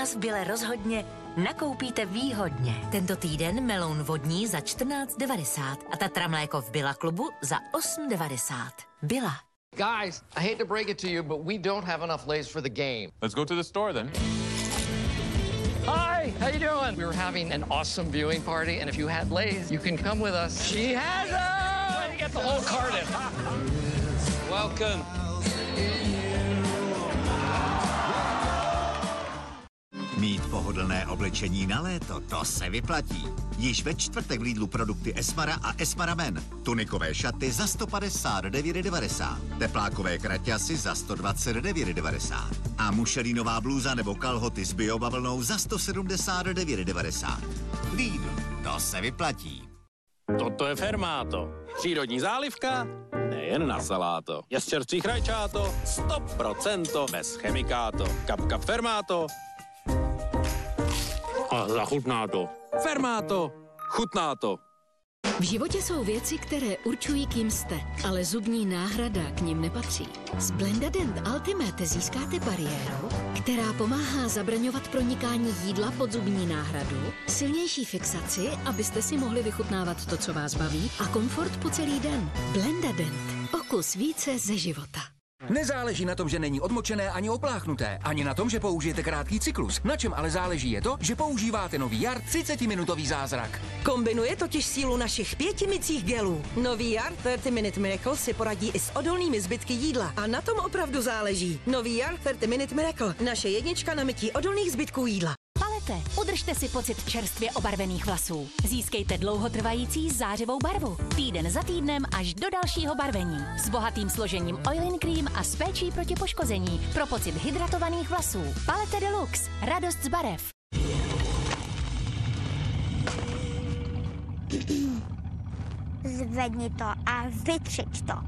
nás v Bile rozhodně nakoupíte výhodně. Tento týden meloun vodní za 14,90 a Tatra mléko v Billa klubu za 8,90. Billa. Guys, I hate to break it to you, but we don't have enough Lay's for the game. Let's go to the store then. Hi, how you doing? We were having an awesome viewing party, and if you had Lay's, you can come with us. She has them! Way to get the whole carton. Welcome. Mít pohodlné oblečení na léto, to se vyplatí. Již ve čtvrtek v Lidlu produkty Esmara a Esmara Men. Tunikové šaty za 159,90. Teplákové kraťasy za 129,90. A mušelínová blůza nebo kalhoty s biobavlnou za 179,90. Lidl, to se vyplatí. Toto je Fermáto. Přírodní zálivka, nejen na saláto. Je z čerstvých rajčáto, 100% bez chemikáto. Kapka Fermáto. A zachutná to. Fermáto. Chutná to. V životě jsou věci, které určují, kým jste, ale zubní náhrada k nim nepatří. S Blendadent Ultimate získáte bariéru, která pomáhá zabraňovat pronikání jídla pod zubní náhradu, silnější fixaci, abyste si mohli vychutnávat to, co vás baví, a komfort po celý den. Blendadent. O kus více ze života. Nezáleží na tom, že není odmočené ani opláchnuté, ani na tom, že použijete krátký cyklus. Na čem ale záleží je to, že používáte nový Jar 30-minutový zázrak. Kombinuje totiž sílu našich 5 mycích gelů. Nový Jar 30 Minute Miracle si poradí i s odolnými zbytky jídla. A na tom opravdu záleží. Nový Jar 30 Minute Miracle. Naše jednička na mytí odolných zbytků jídla. Udržte si pocit čerstvě obarvených vlasů. Získejte dlouhotrvající zářivou barvu. Týden za týdnem až do dalšího barvení. S bohatým složením Oil-in Cream a s péčí proti poškození. Pro pocit hydratovaných vlasů. Palette Deluxe. Radost z barev. Zvedni to a vytřič to.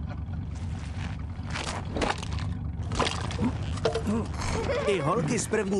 I holky z první